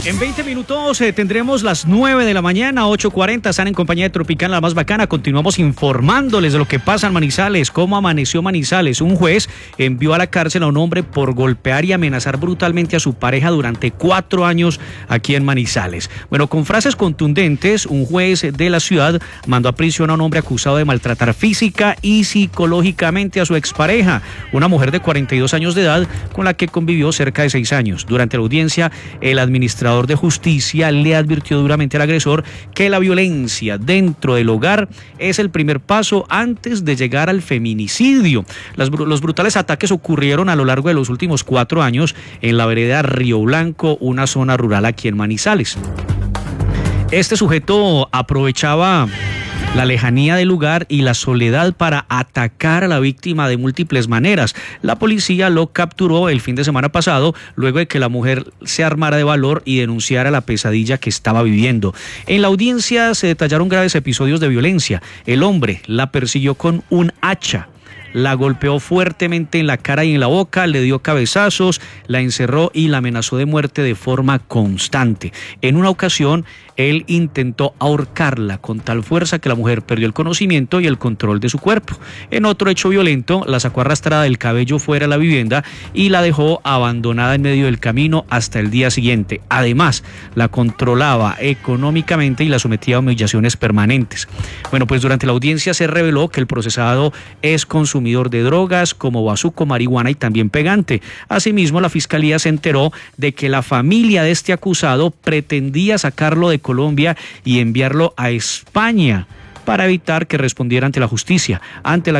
En 20 minutos tendremos las 9 de la mañana, 8:40. Están en compañía de Tropicana, la más bacana. Continuamos informándoles de lo que pasa en Manizales, cómo amaneció Manizales. Un juez envió a la cárcel a un hombre por golpear y amenazar brutalmente a su pareja durante 4 años aquí en Manizales. Bueno, con frases contundentes, un juez de la ciudad mandó a prisión a un hombre acusado de maltratar física y psicológicamente a su expareja, una mujer de 42 años de edad con la que convivió cerca de 6 años. Durante la audiencia, el administrador de justicia le advirtió duramente al agresor que la violencia dentro del hogar es el primer paso antes de llegar al feminicidio. Los brutales ataques ocurrieron a lo largo de los últimos 4 años en la vereda Río Blanco, una zona rural aquí en Manizales. Este sujeto aprovechaba la lejanía del lugar y la soledad para atacar a la víctima de múltiples maneras. La policía lo capturó el fin de semana pasado, luego de que la mujer se armara de valor y denunciara la pesadilla que estaba viviendo. En la audiencia se detallaron graves episodios de violencia. El hombre la persiguió con un hacha, la golpeó fuertemente en la cara y en la boca, le dio cabezazos, la encerró y la amenazó de muerte de forma constante. En una ocasión, él intentó ahorcarla con tal fuerza que la mujer perdió el conocimiento y el control de su cuerpo. En otro hecho violento, la sacó arrastrada del cabello fuera de la vivienda y la dejó abandonada en medio del camino hasta el día siguiente. Además, la controlaba económicamente y la sometía a humillaciones permanentes. Bueno, pues durante la audiencia se reveló que el procesado es consumidor de drogas como bazuco, marihuana y también pegante. Asimismo, la fiscalía se enteró de que la familia de este acusado pretendía sacarlo de Colombia y enviarlo a España para evitar que respondiera ante la justicia. Ante la